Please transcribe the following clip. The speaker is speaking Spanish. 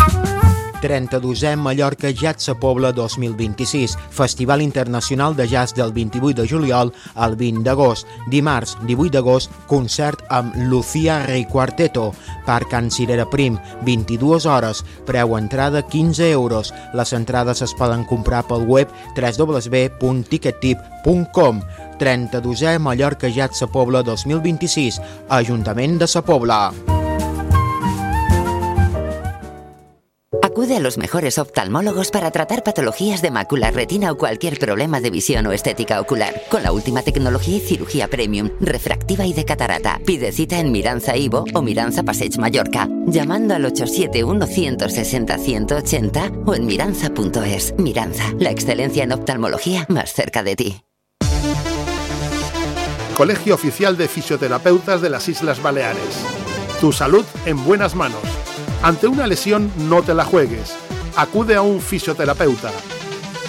32è Mallorca Jazz Sa Pobla 2026, Festival Internacional de Jazz del 28 de juliol al 20 d'agost. Dimarts, 18 d'agost, concert amb Lucía Rey Quarteto, Parc Can Cirera Prim, 22 hores, preu entrada 15 euros. Les entrades es poden comprar pel web www.tickettip.com. 32è Mallorca Jazz Sa Pobla 2026, Ajuntament de Sa Pobla. Acude a los mejores oftalmólogos para tratar patologías de mácula, retina o cualquier problema de visión o estética ocular. Con la última tecnología y cirugía premium, refractiva y de catarata. Pide cita en Miranza Ivo o Miranza Passeig Mallorca, llamando al 871-160-180 o en miranza.es. Miranza, la excelencia en oftalmología más cerca de ti. Colegio Oficial de Fisioterapeutas de las Islas Baleares. Tu salud en buenas manos. Ante una lesión, no te la juegues. Acude a un fisioterapeuta.